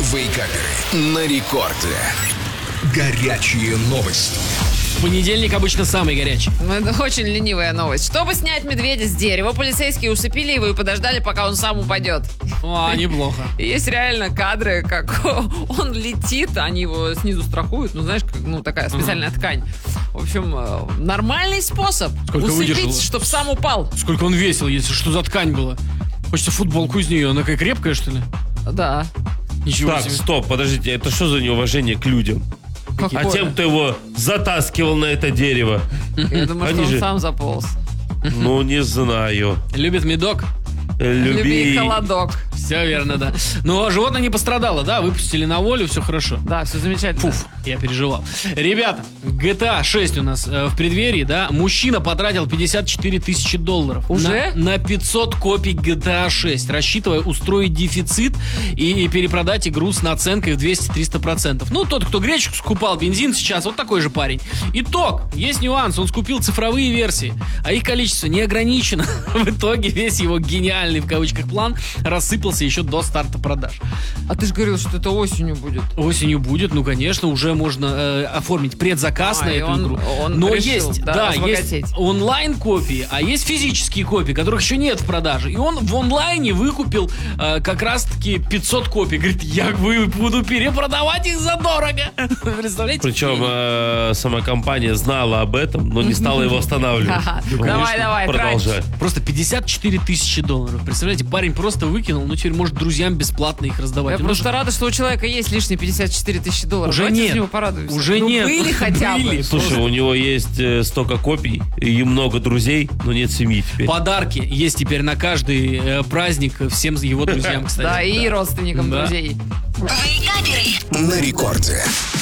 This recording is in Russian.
Вейкаперы на рекорде. Горячие новости. Понедельник обычно самый горячий. Это очень ленивая новость. Чтобы снять медведя с дерева, полицейские усыпили его и подождали, пока он сам упадет. Неплохо. Есть реально кадры, как он летит, они его снизу страхуют, знаешь, такая специальная ткань. В общем, нормальный способ усыпить, чтобы сам упал. Сколько он весил, если что за ткань была? Хочется футболку из нее, она какая крепкая, что ли? Да. Ничего Так, себе. стоп, подождите, это что за неуважение к людям? Какое? А тем, кто его затаскивал на это дерево? Я думаю, что Они он же- сам заполз. Ну, не знаю. Любит медок? Люби холодок. Все верно, да. Но животное не пострадало, да? Выпустили на волю, все хорошо. Да, все замечательно. Фуф, я переживал. Ребята, GTA 6 у нас в преддверии, да? Мужчина потратил $54 тысячи. Уже? На 500 копий GTA 6, рассчитывая устроить дефицит и перепродать игру с наценкой в 200-300%. Ну, тот, кто гречку скупал, бензин сейчас, вот такой же парень. Итог, есть нюанс, он скупил цифровые версии, а их количество не ограничено. В итоге весь его гениальный, в кавычках, план рассыпался еще до старта продаж. А ты же говорил, что это осенью будет. Осенью будет, ну, конечно, уже можно оформить предзаказ на и эту он- игру. он Но решил, есть, да, да, разбогатеть. есть онлайн-копии, а есть физические копии, которых еще нет в продаже. И он в онлайне выкупил как раз-таки 500 копий. Говорит, я буду перепродавать их задорого. Представляете? Причем сама компания знала об этом, но не стала его останавливать. Ага. Ну, Давай, конечно, давай, продолжай. Просто $54 тысячи. Представляете, парень просто выкинул, ну теперь может друзьям бесплатно их раздавать. Я Он просто рада, что у человека есть лишние $54 тысячи. Уже Давайте нет. за него порадуемся. Уже нет. Были хотя бы. Были. Слушай, у него есть столько копий и много друзей, но нет семьи теперь. Подарки есть теперь на каждый праздник всем его друзьям, кстати. Да, и родственникам Да. друзей. На рекорде.